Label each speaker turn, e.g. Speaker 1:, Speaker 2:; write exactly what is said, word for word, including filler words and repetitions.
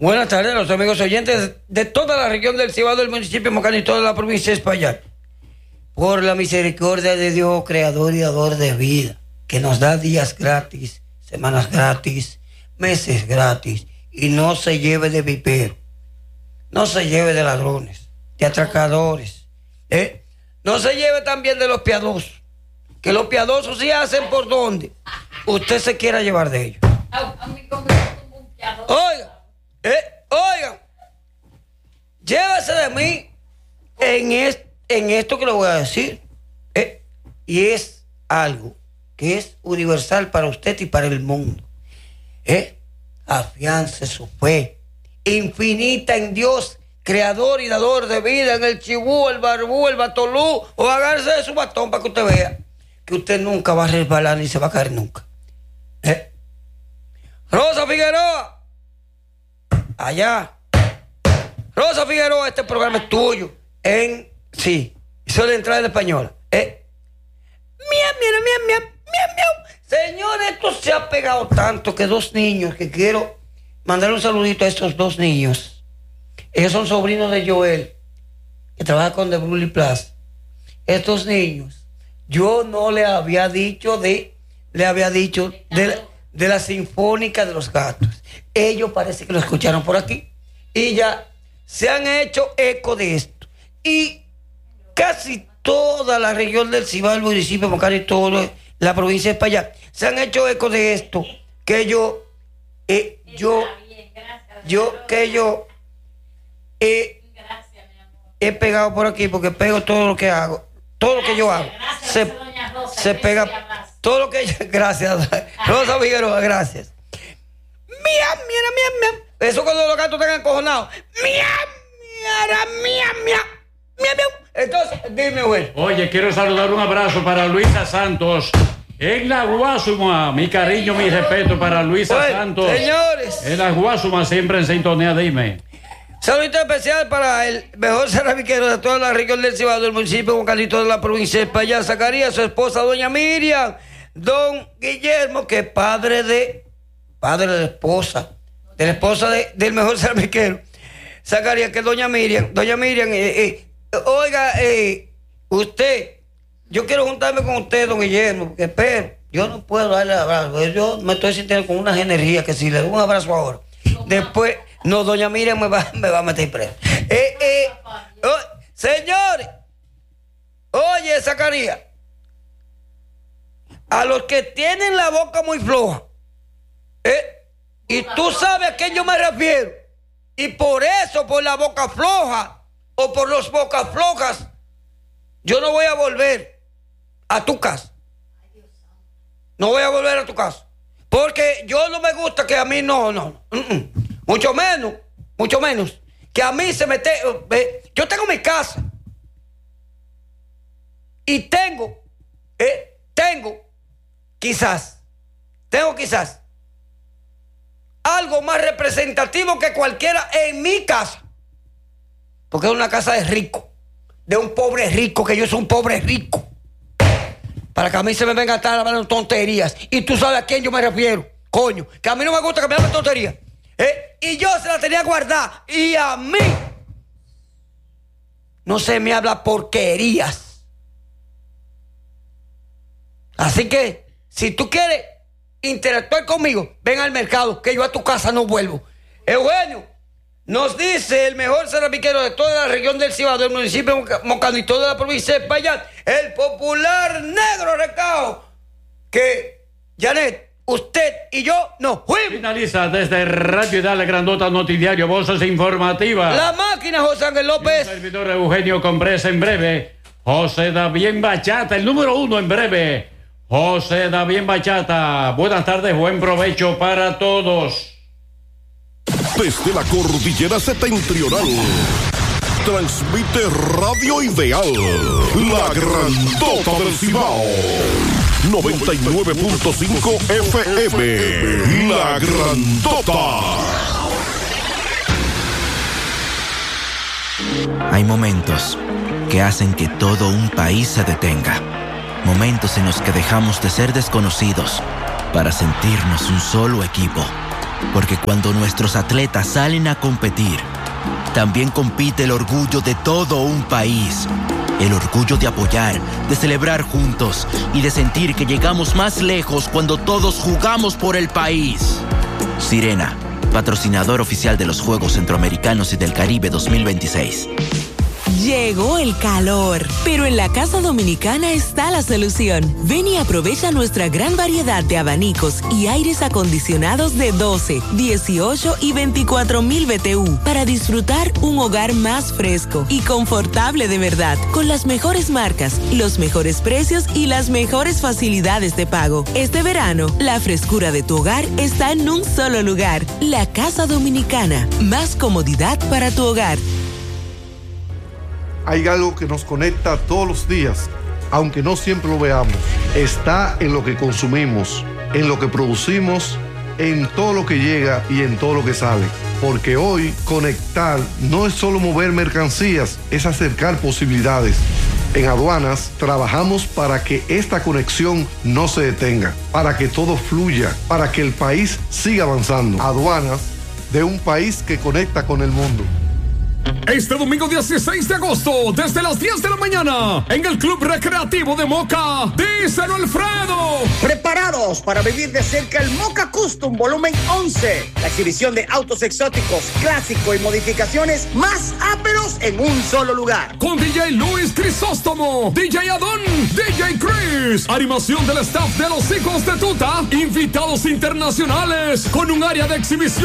Speaker 1: Buenas tardes a los amigos oyentes de toda la región del Cibao, del municipio de Mocano y toda la provincia de Espaillat. Por la misericordia de Dios, creador y dador de vida, que nos da días gratis, semanas gratis, meses gratis, y no se lleve de vipero, no se lleve de ladrones, de atracadores, ¿eh? No se lleve también de los piadosos, que los piadosos sí hacen por donde usted se quiera llevar de ellos. Oiga, eh, oiga, llévese de mí en, es, en esto que le voy a decir, eh, y es algo que es universal para usted y para el mundo. Eh, afiance su fe infinita en Dios, creador y dador de vida, en el chibú, el barbú, el batolú, o agárrese de su batón para que usted vea que usted nunca va a resbalar ni se va a caer nunca. ¿Eh? Rosa Figueroa, allá. Rosa Figueroa, este programa es tuyo. En, sí, eso de entrada en español. ¿Eh? Miau, miau, miau, miau, miau, miau. Señor, esto se ha pegado tanto que dos niños, que quiero mandar un saludito a estos dos niños. Ellos son sobrinos de Joel, que trabaja con The Brully Plaza. Estos niños, yo no le había dicho de, le había dicho de, de la Sinfónica de los Gatos. Ellos parece que lo escucharon por aquí y ya se han hecho eco de esto. Y casi toda la región del Cibao, el municipio de Mocano y toda la provincia de Espaillat se han hecho eco de esto. Que yo, eh, yo, yo, que yo eh, he pegado por aquí porque pego todo lo que hago. Todo lo que yo hago se, se pega. Todo lo que yo. Gracias, Rosa Figueroa, gracias. Mía, mira, mía, mía. Eso cuando los gatos están encojonados. Mía, mira, mía, mía. Mía, mía. Entonces, dime, güey.
Speaker 2: Oye, quiero saludar, un abrazo para Luisa Santos en la Guasuma. Mi cariño, mi respeto para Luisa
Speaker 1: Oye,
Speaker 2: Santos.
Speaker 1: Señores.
Speaker 2: En la Guasuma, siempre en sintonía, dime.
Speaker 1: Saludito especial para el mejor ceramiquero de toda la región del Cibao, del municipio de Mocano y toda la provincia de Espaillat, Zacarías, su esposa, doña Miriam, don Guillermo, que es padre de, padre de la esposa, de la esposa de, del mejor ceramiquero, Zacarías, que es doña Miriam. Doña Miriam, eh, eh, oiga, eh, usted, yo quiero juntarme con usted, don Guillermo, porque espero, yo no puedo darle abrazo, yo me estoy sintiendo con unas energías que si le doy un abrazo ahora, después... No, doña Miriam me va, me va a meter preso. Eh, eh, oh, señores, oye, Zacarías, a los que tienen la boca muy floja, eh, y tú sabes a quién yo me refiero, y por eso, por la boca floja, o por los bocas flojas, yo no voy a volver a tu casa. No voy a volver a tu casa. Porque yo no me gusta que a mí no, no, no. Mm, mm. Mucho menos, mucho menos, que a mí se me... Te, eh, yo tengo mi casa. Y tengo, eh, tengo, quizás, tengo quizás, algo más representativo que cualquiera en mi casa. Porque es una casa de rico, de un pobre rico, que yo soy un pobre rico. Para que a mí se me venga a estar hablando tonterías. Y tú sabes a quién yo me refiero, coño, que a mí no me gusta que me hablen tonterías. ¿Eh? Y yo se la tenía guardada. Y a mí no se me habla porquerías. Así que si tú quieres interactuar conmigo, ven al mercado, que yo a tu casa no vuelvo. Eugenio, nos dice el mejor ceramiquero de toda la región del Cibao, del municipio de Mocano y toda la provincia de Espaillat, el popular Negro Recao, que Janet, usted y yo nos fuimos.
Speaker 2: Finaliza desde Radio y Dale Grandota Notidiario, Voces Informativas.
Speaker 1: La máquina, José Ángel López.
Speaker 2: El servidor Eugenio Compresa en breve. José David Bachata, el número uno en breve. José David Bachata. Buenas tardes, buen provecho para todos.
Speaker 3: Desde la cordillera septentrional, transmite Radio Ideal, la Grandota del Cibao. noventa y nueve punto cinco F M, La Grandota.
Speaker 4: Hay momentos que hacen que todo un país se detenga. Momentos en los que dejamos de ser desconocidos para sentirnos un solo equipo. Porque cuando nuestros atletas salen a competir, también compite el orgullo de todo un país. El orgullo de apoyar, de celebrar juntos y de sentir que llegamos más lejos cuando todos jugamos por el país. Sirena, patrocinador oficial de los Juegos Centroamericanos y del Caribe dos mil veintiséis.
Speaker 5: Llegó el calor, pero en la Casa Dominicana está la solución. Ven y aprovecha nuestra gran variedad de abanicos y aires acondicionados de doce, dieciocho y veinticuatro mil B T U para disfrutar un hogar más fresco y confortable de verdad, con las mejores marcas, los mejores precios y las mejores facilidades de pago. Este verano, la frescura de tu hogar está en un solo lugar. La Casa Dominicana, más comodidad para tu hogar.
Speaker 6: Hay algo que nos conecta todos los días, aunque no siempre lo veamos. Está en lo que consumimos, en lo que producimos, en todo lo que llega y en todo lo que sale. Porque hoy conectar no es solo mover mercancías, es acercar posibilidades. En Aduanas trabajamos para que esta conexión no se detenga, para que todo fluya, para que el país siga avanzando. Aduanas, de un país que conecta con el mundo.
Speaker 7: Este domingo dieciséis de agosto, desde las diez de la mañana, en el Club Recreativo de Moca, díselo Alfredo.
Speaker 8: Preparados para vivir de cerca el Moca Custom Volumen once, la exhibición de autos exóticos, clásicos y modificaciones más áperos en un solo lugar.
Speaker 7: Con D J Luis Crisóstomo, D J Adón, D J Chris, animación del staff de los Hijos de Tuta, invitados internacionales, con un área de exhibición